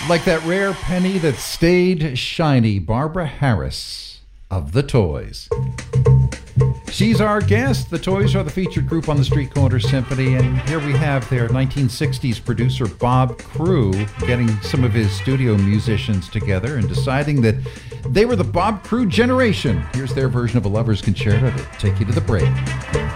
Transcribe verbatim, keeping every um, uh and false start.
Like that rare penny that stayed shiny, Barbara Harris of The Toys. She's our guest. The Toys are the featured group on the Street Corner Symphony, and here we have their nineteen sixties producer Bob Crew getting some of his studio musicians together and deciding that they were the Bob Crew generation. Here's their version of a Lover's Concerto to take you to the break.